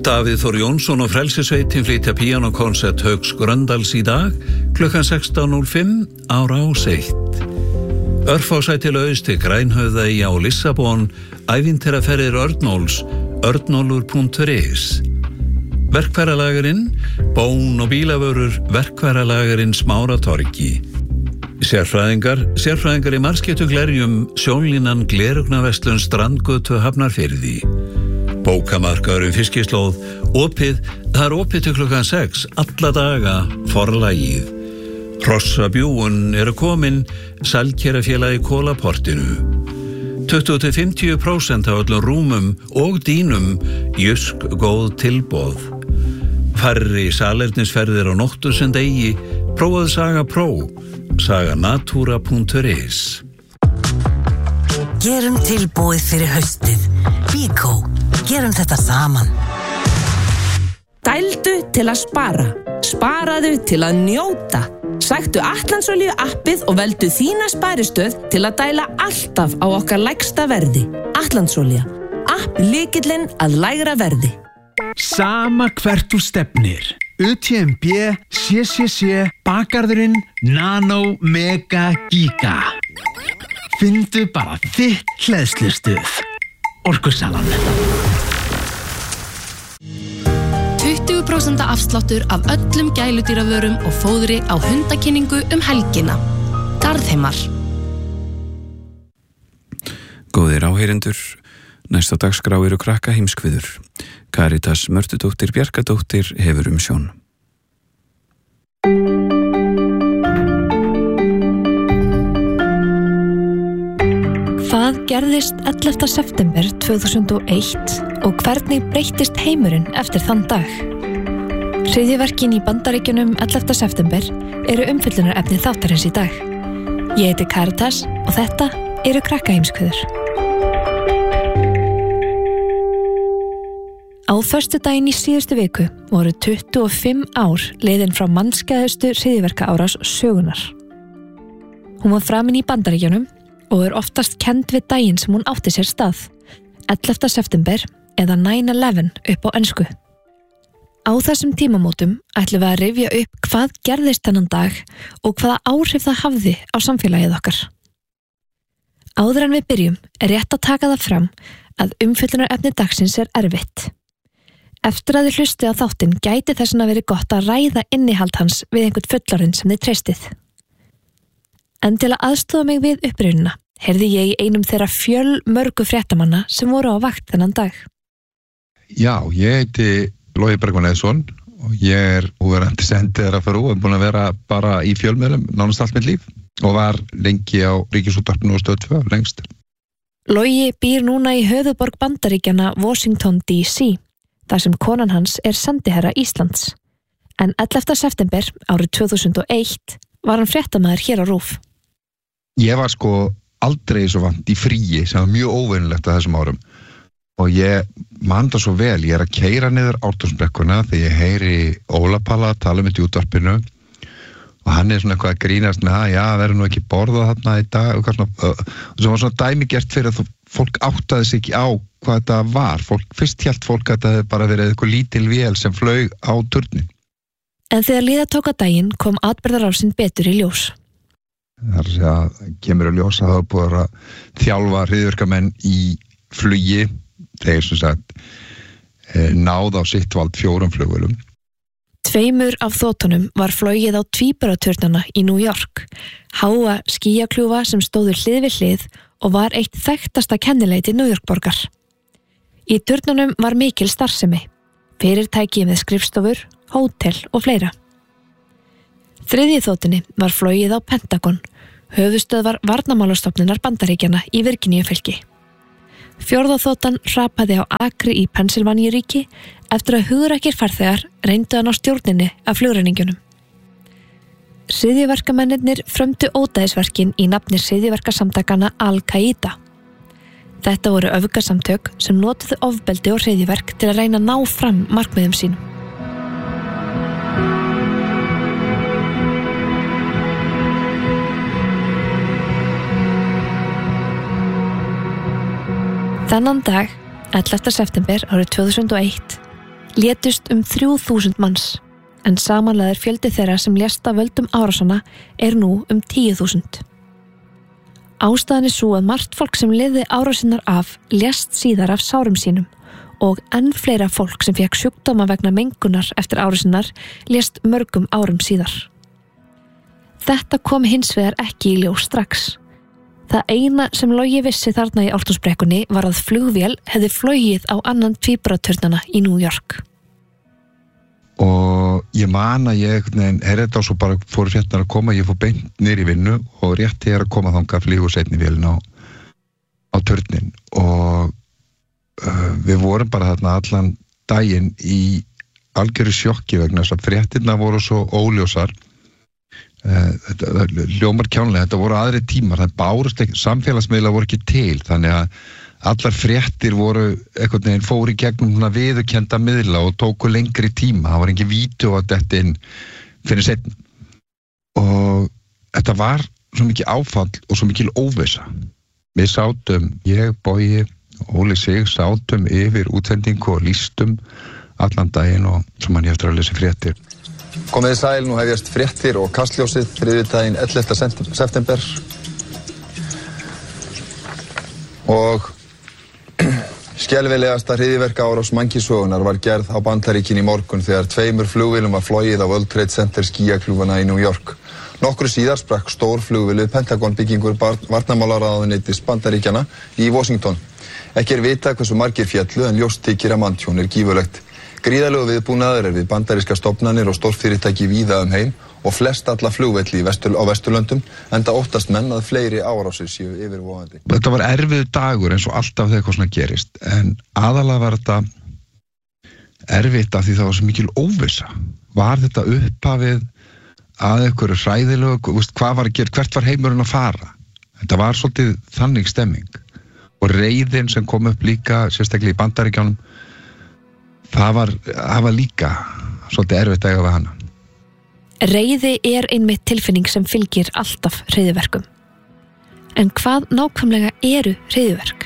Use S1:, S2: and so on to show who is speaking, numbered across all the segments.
S1: Davíð Þór Jónsson og Frelsissveitin flytja píanókonsert Hauks Gröndals í dag klukkan 16:05 á Rás 1. Örfásæti laus til Grænhöfðaeyja á Lissabon, ævintýraferðir Örnóls, örnólfur.is. Verkfæralagerinn, bón og bílavörur, verkfæralagerinn Smáratorgi. Sérfræðingar í marsketuglerjum, sjónlínan Glerugnaverslun Strandgötu Hafnarfirði. Bókamarkaður Fiskislóð, það er opið til klukkan 6, alla daga, forlagið. Hrossabjúgun eru komin, Sælkerafélagi Kólaportinu. 20-50% af öllum rúmum og dýnum, Jysk góð tilboð. Færri salernisferðir á nóttu sem degi, prófaðu Saga Pro, saganatura.is.
S2: Gerum tilbúið fyrir haustið. Bíkó, gerum þetta saman.
S3: Dældu til að spara. Sparaðu til að njóta. Sæktu Atlansolíu appið og veldu þína sparistöð til að dæla alltaf á okkar lægsta verði. Atlansolía. App lykillinn að lægra verði.
S4: Sama hvert þú stefnir. UTMB, CCC, Bakarðurinn, Nano, Mega, Giga. Findu bara þitt hleðslustuð. Orkusalan.
S5: 20% afsláttur af öllum gæludýravörum og fóðri á hundakynningu helgina. Garðheimar.
S6: Góðir áheyrendur, næsta dagskrá eru krakka heimskviður. Karitas Mörtudóttir Bjarkadóttir hefur umsjón.
S7: Hvað gerðist 11. september 2001 og hvernig breyttist heimurinn eftir þann dag? Hryðjuverkin í Bandaríkjunum 11. september eru umfjöllunarefni þáttarins í dag. Ég heiti Karitas og þetta eru krakkaheimskviður. Á föstudaginn í síðustu viku voru 25 ár liðin frá mannskæðustu hryðjuverkaárás sögunar. Hún var framin í Bandaríkjunum og oftast kennd við daginn sem hún átti sér stað, 11. september eða 9/11 upp á ensku. Á þessum tímamótum ætlum við að rifja upp hvað gerðist þennan dag og hvaða áhrif það hafði á samfélagið okkar. Áður en við byrjum rétt að taka það fram að umfjöllunarefni dagsins erfitt. Eftir að þið hlustið á þáttinn gæti þess að verið gott að ræða innihald hans við einhvern fullorðinn sem þið treystið. En til að aðstoða mig við upprunina, heyrði ég í einum þeirra fjölmörgu fréttamanna sem voru á vakt þennan dag.
S8: Já, ég heiti Logi Bergmann Eðsson og ég núverandi sendiherra fyrir og búin að vera bara í fjölmiðlum nánast allt mitt líf og var lengi á Ríkisútvarpinu og Stöð 2 lengst.
S7: Logi býr núna í höfuðborg Bandaríkjanna Washington DC, þar sem konan hans sendiherra Íslands. En 11. september árið 2001 var hann fréttamaður hér á RÚV.
S8: Ég var aldrei svo vant í fríi sem var mjög óvenjulegt á þessum árum og ég man það svo vel, ég að keyra niður Ártúnsbrekkuna þegar ég heyri Óla Palla tala í útvarpinu og hann svona eitthvað að grínast með það, verður nú ekki borðað þarna í dag og svo var svona dæmigert fyrir að fólk áttaði sig ekki á hvað þetta var. Fyrst hélt fólk að þetta hefði bara verið eitthvað lítil vél sem flaug á turnin.
S7: En þegar líða tók á daginn kom atburðarásin betur í ljós.
S8: Það kemur að ljós að það er búið að þjálfa hryðjuverkamenn í flugi, þeir sem sagt náð á sitt vald 4 flugvélum.
S7: 2 af þotunum var flogið á tvíburaturnana í New York, háa skýjakljúfa sem stóðu hlið við hlið og var eitt þekktasta kennileiti New York borgar. Í turnunum var mikil starfsemi, fyrirtæki með skrifstofur, hótel og fleira. 3. þotunni var flogið á Pentagon, höfuðstöðvar varnarmálastofnunar Bandaríkjanna í Virginíufylki. 4. þotan hrapaði á akri í Pennsylvaníuríki eftir að hugrækir farþegar reyndu að ná stjórninni af flugrenningunum. Hryðjuverkamennirnir frömdu ódæðisverkin í nafni hryðjuverkasamtakanna Al-Qaida. Þetta voru öfgasamtök sem notuðu ofbeldi og hryðjuverk til að reyna að ná fram markmiðum sínum. Þennan dag, 11. september árið 2001, Létust 3000 manns, en samanlagður fjöldi þeirra sem lést af völdum árásana nú 10.000. Ástæðan sú að margt fólk sem lifði árásinnar af lést síðar af sárum sínum og enn fleira fólk sem fékk sjúkdóma vegna mengunar eftir árásinnar lést mörgum árum síðar. Þetta kom hins vegar ekki í ljós strax. Það eina sem Logi vissi þarna í Ártúnsbrekkunni var að flugvél hefði flogið á annan tvíburaturnana í New York.
S8: Og ég man að ég þetta og svo bara fór fréttirnar að koma, ég fór beint niður í vinnu og rétt þegar að koma þangað flýgur seinni vélina á turnin og við vorum bara þarna allan daginn í algjöru sjokki vegna þess að fréttirnar voru svo óljósar. Þetta hljómar kjánlega, þetta voru aðri tímar, það bárust ekki, samfélagsmiðlar voru ekki til, þannig að allar fréttir voru einhvern veginn fóru í gegnum viðurkennda miðla og tóku lengri tíma, það var engin vídeó að þetta inn fyrir seinna. Og þetta var svo mikið áfall og svo mikil óvissa. Við sátum, ég, Bogi, Óli Sig, sátum yfir útsendingu og lýstum allan daginn og svo man ég eftir að lesa fréttir.
S9: Komiði sæl, nú hefjast fréttir og kastljósið þriðjudaginn 11. september og skelfilegasta hryðjuverkaárás mannkynssögunnar var gerð á Bandaríkin í morgun þegar 2 flugvélum var flogið á World Trade Center skýjakljúfana í New York. Nokkru síðar sprakk stór flugvél við Pentagon byggingur varnarmálaráðuneytis Bandaríkjanna í Washington. Ekki vitað hversu margir féllu en ljóst þykir að manntjón gífurlegt. Gríðarlegu viðbúnaður við bandaríska stofnanir og stórfyrirtæki víða heim og flest alla flugvelli á Vesturlöndum enda óttast menn að fleiri árásir séu yfirvofandi.
S8: Þetta var erfiður dagur eins og alltaf þegar eitthvað svona gerist en aðalega var þetta erfitt af því það var svo mikil óvissa. Var þetta upphafið að einhverju hræðilegu, hvað var að gera, hvert var heimurinn að fara? Þetta var svolítið þannig stemming og reiðin sem kom upp líka, sérstaklega í Bandaríkjunum, það var líka svolítið erfitt að eiga við hana.
S7: Reiði einmitt tilfinning sem fylgir alltaf hryðjuverkum. En hvað nákvæmlega eru hryðjuverk?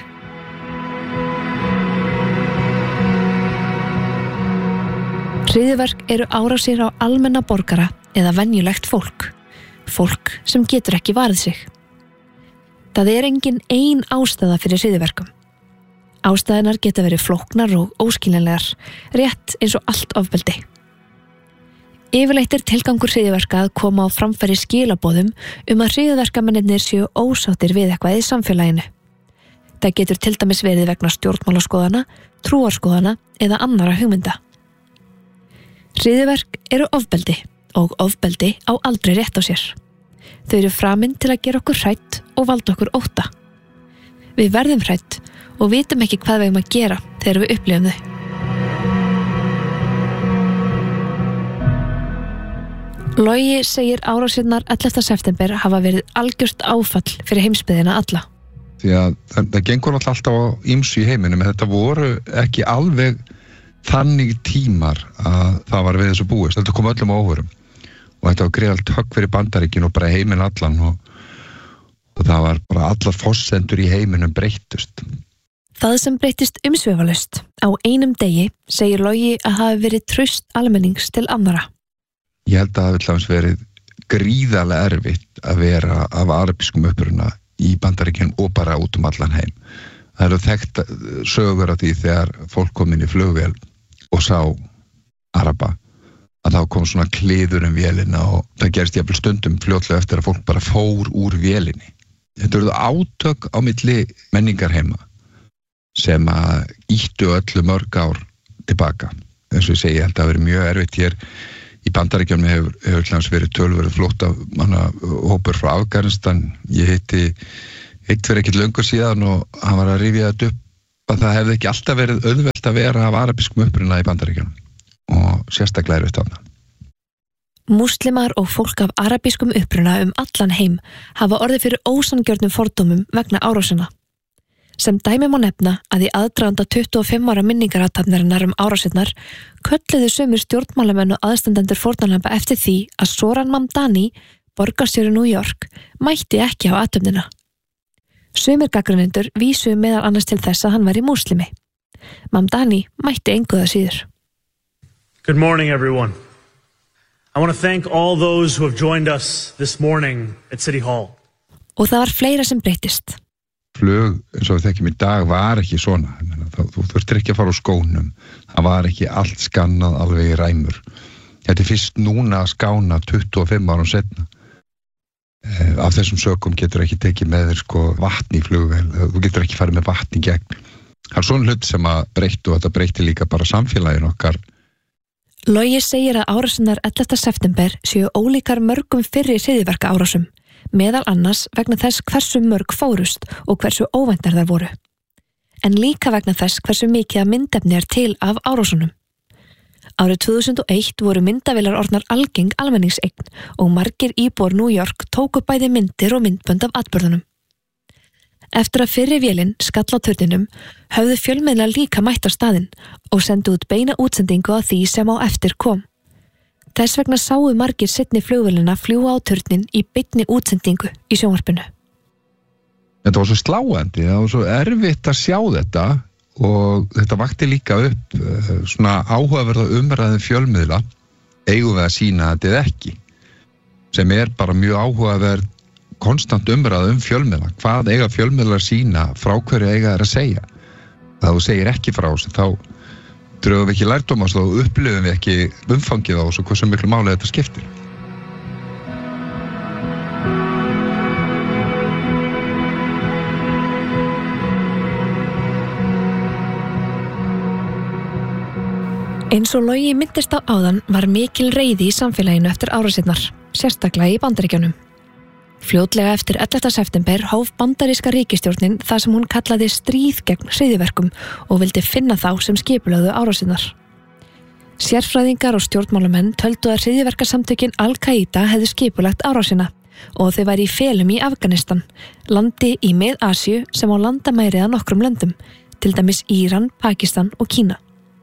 S7: Hryðjuverk eru árásir á almenna borgara eða venjulegt fólk. Fólk sem getur ekki varið sig. Það engin ein ástæða fyrir hryðjuverkum. Ástæðunar geta verið flóknar og óskiljanlegar, rétt eins og allt ofbeldi. Yfirleitt tilgangur hryðjuverka að koma á framfæri skilaboðum að hryðjuverkamennirnir séu ósáttir við eitthvað í samfélaginu. Það getur til dæmis verið vegna stjórnmálaskoðana, trúarskoðana eða annara hugmynda. Hryðjuverk eru ofbeldi og ofbeldi á aldrei rétt á sér. Þau eru framin til að gera okkur hrætt og valda okkur ótta. Við verðum hrætt og vitum ekki hvað við eigum að gera þegar við upplifum þau. Logi segir árásirnar 11. september hafa verið algjört áfall fyrir heimsbyggðina alla.
S8: Því að það gengur alltaf á ýmsu í heiminum, en þetta voru ekki alveg þannig tímar að það var við þessu búist. Þetta kom öllum á óvörum og þetta var greiðalt högg fyrir Bandaríkin og bara heiminn allan og það var bara allar forsendur í heiminum breyttust.
S7: Það sem breyttist umsvifalaust á einum degi segir Logi að hafi verið traust almennings til annara.
S8: Ég held að það hafi verið gríðarlega erfitt að vera af arabískum uppruna í Bandaríkjunum og bara út allan heim. Það eru þekkt sögur af því þegar fólk kom inn í flugvél og sá araba að þá kom svona kliður vélina og það gerist jafnvel stundum fljótlega eftir að fólk bara fór úr vélinni. Þetta eru átök á milli menningarheima sem að ýttu öllu mörg ár tilbaka. Eins og ég segi, þetta hafi verið mjög erfitt hér í Bandaríkjunum hefur verið töluvert flóttahópur frá Afganistan. Ég hitti eitt fyrir ekkert löngu síðan og hann var að rifja þetta upp að það hefði ekki alltaf verið auðvelt að vera af arabískum uppruna í Bandaríkjunum og sérstaklega erfitt á það.
S7: Múslimar og fólk af arabískum uppruna allan heim hafa orðið fyrir ósanngjörnum fordómum vegna árásina. Sem dæmi má nefna að í aðdraganda 25 ára minningarathafnarinnar árásirnar kölluðu sumir stjórnmálamenn og aðstandendur fórnarlamba eftir því að Zohran Mamdani, borgarstjóri New York, mætti ekki á athöfnina. Sumir gagnrýnendur vísuðu meðal annars til þess að hann væri múslimi. Mamdani mætti engu að síður.
S10: Good morning, everyone. I want to thank all those who have joined us this morning at City Hall.
S7: Og það var fleira sem breytist.
S8: Flug, eins og við þekkjum í dag, var ekki svona. Þú þurftir ekki að fara úr skónum. Það var ekki allt skannað alveg í ræmur. Þetta fyrst núna að skána 25 árum setna. Af þessum sökum getur ekki tekið með þér vatn í flugvél. Þú getur ekki farið með vatn í gegn. Það svona hlut sem að breyttu og þetta breytti líka bara samfélagin okkar.
S7: Logi segir að árásinnar 11. september séu ólíkar mörgum fyrri hryðjuverka árásum, meðal annars vegna þess hversu mörg fórust og hversu óvæntar þær voru. En líka vegna þess hversu mikið myndefni til af árásunum. Árið 2001 voru myndavélar orðnar algeng almenningseign og margir íbúar New York tóku bæði myndir og myndbönd af atburðunum. Eftir að fyrri vélin skall á turninum höfðu fjölmiðlar líka mætt á staðinn og sendu út beina útsendingu á því sem á eftir kom. Þess vegna sáu margir seinni flugvélina fljúga á turnin í beinni útsendingu í sjónvarpinu.
S8: Þetta var svo sláandi, það var svo erfitt að sjá þetta og þetta vakti líka upp svona áhugaverða umræðum fjölmiðla, eigum við að sýna þetta eða ekki, sem bara mjög áhugaverð konstant umræða fjölmiðla. Hvað eiga fjölmiðlar að sýna, frá hverju eiga þær að segja? Það þú segir ekki frá þessu, þá drögum við ekki lærdóm á þessu, þá upplifum við ekki umfangið á þessu, hversu miklu máli þetta skiptir.
S7: Eins og Logi minntist á áðan var mikil reiði í samfélaginu eftir árásirnar, sérstaklega í Bandaríkjunum. Fljótlega eftir 11. september hóf bandaríska ríkisstjórnin það sem hún kallaði stríð gegn hryðjuverkum og vildi finna þá sem skipulögðu árásirnar. Sérfræðingar og stjórnmálamenn töldu að hryðjuverkasamtökin Al-Qaida hefðu skipulagt árásina og þau væri í felum í Afganistan, landi í Mið-Asíu sem á landamæri að nokkrum löndum, til dæmis Íran, Pakistan og Kína.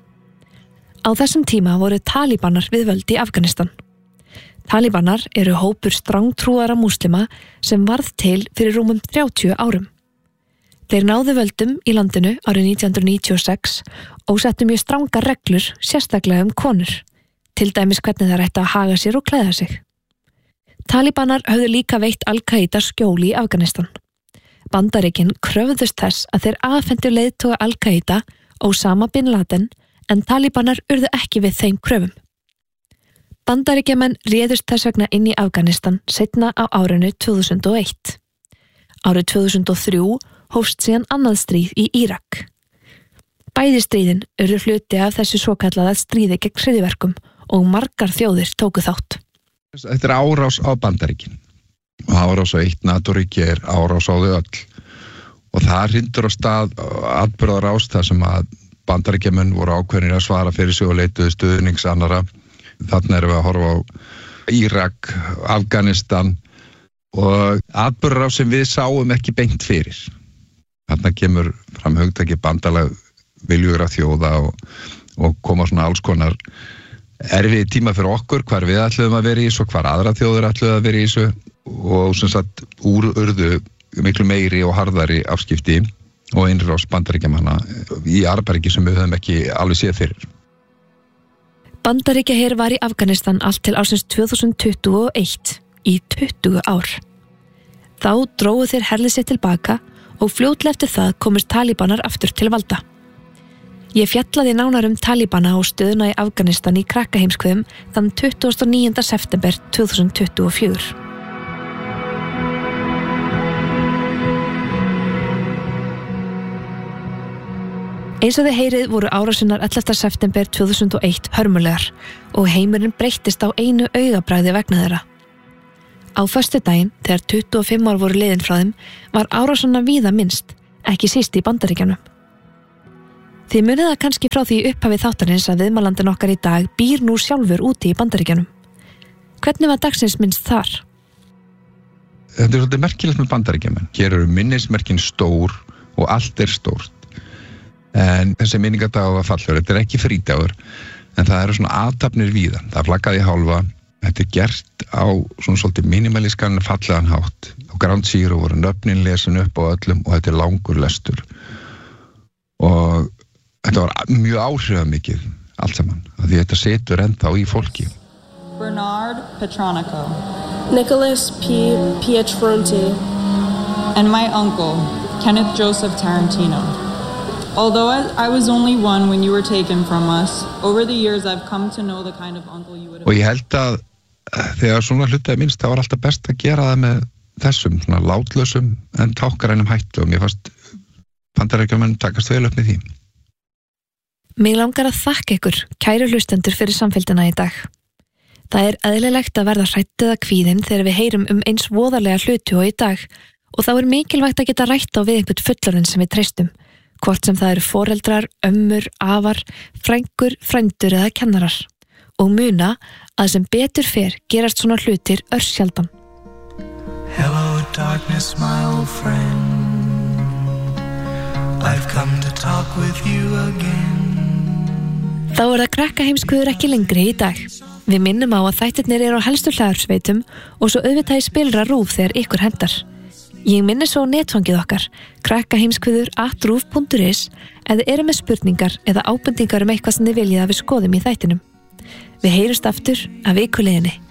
S7: Á þessum tíma voru talibanar við völd í Afganistan. Talibanar eru hópur strangtrúara múslima sem varð til fyrir rúmum 30 árum. Þeir náðu völdum í landinu árið 1996 og settu mjög strangar reglur, sérstaklega konur, til dæmis hvernig þær ættu að haga sér og klæða sig. Talibanar höfðu líka veitt Al-Qaida skjóli í Afganistan. Bandaríkin kröfðust þess að þeir afhentu leiðtoga Al-Qaida, Osama bin Laden, en talibanar urðu ekki við þeim kröfum. Bandaríkjamenn réðust þess vegna inn í Afganistan seinna á árinu 2001. Árið 2003 hófst síðan annað stríð í Írak. Bæði stríðin urðu hluti af þessu svokallaða stríði gegn hryðjuverkum og margar þjóðir tóku þátt.
S8: Þetta árás á Bandaríkin og árás á eitt NATO-ríki árás á þau öll og það hrindur á stað atburðarás þar sem að Bandaríkjamenn voru ákveðnir að svara fyrir sig og leituðu stuðnings annarra. Þarna erum við að horfa á Írak, Afganistan og atburðarás sem við sáum ekki beint fyrir. Þarna kemur fram hugtakið bandalag viljugra þjóða og koma svona alls konar erfið tíma fyrir okkur, hvar við ætluðum að vera í þessu og hvar aðra þjóður ætluðu að vera í þessu og sem sagt urðu miklu meiri og harðari afskipti og innrás Bandaríkjamanna í Arabaríki sem við höfum ekki alveg séð fyrir.
S7: Bandaríkjaher var í Afganistan allt til ársins 2021 í 20 ár. Þá drógu þeir herlið sér tilbaka og fljótlega eftir það komust talibanar aftur til valda. Ég fjallaði nánar talibana og stöðuna í Afganistan í Krakkaheimskviðum þann 29. september 2024. Eins og þið heyrið voru árásinnar 11. september 2001 hörmulegar og heimurinn breyttist á einu augabragði vegna þeirra. Á föstudaginn, þegar 25 ár voru liðin frá þeim, var árásanna víða minnst, ekki síst í Bandaríkjunum. Þið munið það kannski frá því upphafið þáttarins að viðmælandinn okkar í dag býr nú sjálfur úti í Bandaríkjunum. Hvernig var dagsins minnst þar?
S8: Þetta svolítið merkilegt með Bandaríkjamenn. Hér eru minnismerkin stór og allt stórt. En þessi minningardagur var fallur, þetta ekki frídagur, en það eru svona athafnir víða. Það flaggaði í hálfa, þetta gert á svona svolítið minimalískan fallegan hátt. Á Ground Zero voru nöfnin lesin upp á öllum og þetta langur lestur. Og þetta var mjög áhrifamikið allt saman. því þetta setur ennþá í fólki.
S11: Bernard Petronico.
S12: Nicholas P. Pietronti.
S11: And my uncle, Kenneth Joseph Tarantino. Although I was only one when you were taken from us, over the years I've come to know the kind of uncle you would have...
S8: Og ég held að þegar svona hlutaði minnst, það var alltaf best að gera það með þessum, svona látlausum en tákkarænum hættu, og mér fannst Bandaríkjamenn takast vel upp með því.
S7: Mig langar að þakka ykkur, kæru hlustendur, fyrir samfylgdina í dag. Það eðlilegt að verða hrætt eða kvíðin þegar við heyrum eins voðalega hluti og í dag, og þá mikilvægt að geta rætt á við einhvern fullorðinn sem við treystum, hvort sem það eru foreldrar, ömmur, afar, frængur, frændur eða kennarar. Og muna að sem betur fer gerast svona hlutir örsjaldan.
S13: Hello darkness my old friend, I've come to talk with you again.
S7: Þá það krakkaheimskviður ekki lengri í dag. Við minnum á að þættirnir eru á helstu hlaðvarpsveitum og svo auðvitað í spilra RÚV þegar ykkur hendar. Ég minni svo á netfangið okkar, krakkaheimskviður@ruv.is, eða eru með spurningar eða ábendingar eitthvað sem þið viljið að við skoðum í þættinum. Við heyrumst aftur af vikuleiðinni.